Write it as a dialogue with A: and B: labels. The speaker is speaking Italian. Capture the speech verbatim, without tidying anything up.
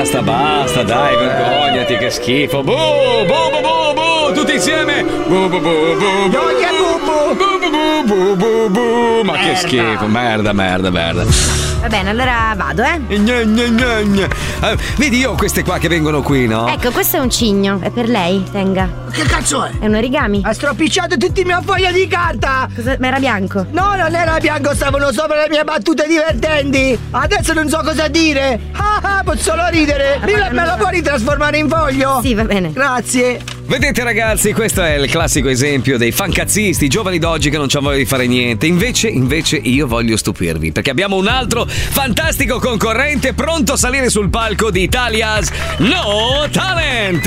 A: basta, basta, dai, vergognati, che schifo. Bu, bu, bu, bu, bu, tutti insieme. Bu, bu, bu, bu, bu, bu, bu, bu, bu, bu. Ma che schifo, merda, merda, merda.
B: Va bene, allora vado, eh.
A: Gne, gne, gne, gne. Eh, vedi, io ho queste qua che vengono qui, no?
B: Ecco, questo è un cigno, è per lei, tenga.
C: Che cazzo è?
B: È un origami.
C: Ha stropicciato tutti i miei fogli di carta.
B: Cosa? Ma era bianco?
C: No, non era bianco, stavano sopra le mie battute divertenti. Adesso non so cosa dire. Ah, ah, posso solo ridere. Me lo puoi ritrasformare in foglio?
B: Sì, va bene.
C: Grazie.
A: Vedete ragazzi, questo è il classico esempio dei fancazzisti, giovani d'oggi che non c'hanno voglia di fare niente. Invece, invece io voglio stupirvi, perché abbiamo un altro fantastico concorrente pronto a salire sul palco di Italia's No Talent.